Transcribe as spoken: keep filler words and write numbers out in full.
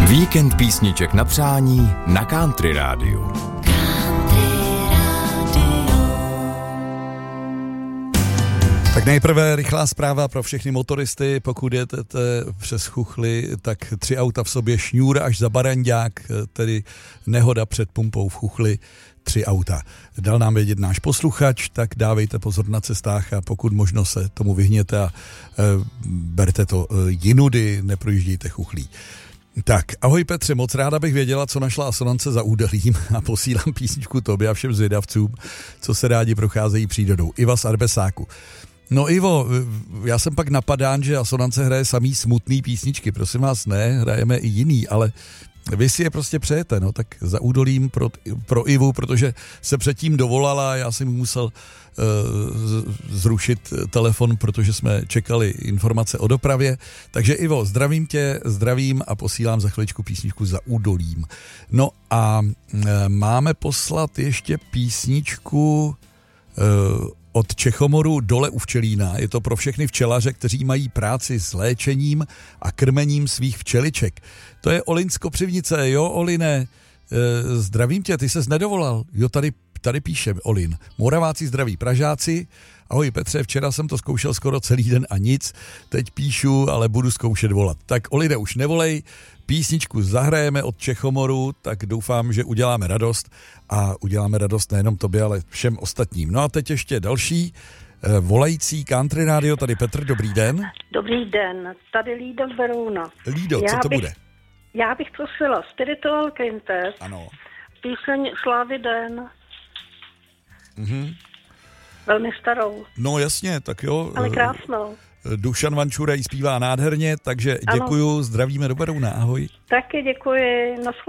Víkend písniček na přání na Country Rádiu. Tak nejprve rychlá zpráva pro všechny motoristy, pokud jedete přes Chuchly, tak tři auta v sobě, šňůra až za Barandák, tedy nehoda před pumpou v Chuchly, tři auta. Dal nám vědět náš posluchač, tak dávejte pozor na cestách a pokud možno se tomu vyhněte a e, berte to e, jinudy, neprojíždějte Chuchlí. Tak, ahoj Petře, moc ráda bych věděla, co našla Asonance za údelím a posílám písničku tobě a všem zvědavcům, co se rádi procházejí přírodou. Iva z Arbesáku. No Ivo, já jsem pak napadán, že Asonance hraje samý smutný písničky. Prosím vás, ne, hrajeme i jiný, ale vy si je prostě přejete, no tak za údolím pro, pro Ivu, protože se předtím dovolala, já jsem musel uh, zrušit telefon, protože jsme čekali informace o dopravě. Takže Ivo, zdravím tě, zdravím a posílám za chviličku písničku za údolím. No a uh, máme poslat ještě písničku uh, od Čechomoru Dole u Včelína. Je to pro všechny včelaře, kteří mají práci s léčením a krmením svých včeliček. To je Olin z Kopřivnice. Jo, Oline, e, zdravím tě, ty ses nedovolal. Jo, tady, tady píše Olin. Moraváci zdraví Pražáci. Ahoj Petře, včera jsem to zkoušel skoro celý den a nic. Teď píšu, ale budu zkoušet volat. Tak Oline, už nevolej. Písničku zahrajeme od Čechomoru, tak doufám, že uděláme radost a uděláme radost nejenom tobě, ale všem ostatním. No a teď ještě další eh, volající Country Radio, tady Petr, dobrý den. Dobrý den, tady Lído z Berouna. Lído, co já to bych, bude? Já bych prosila Spiritual Quintet, Ano. píseň Slávy den, Mhm. velmi starou, No jasně, tak jo. ale krásnou. Dušan Vančura ji zpívá nádherně, takže děkuju, ano. Zdravíme do Berouna, ahoj. Taky děkuji,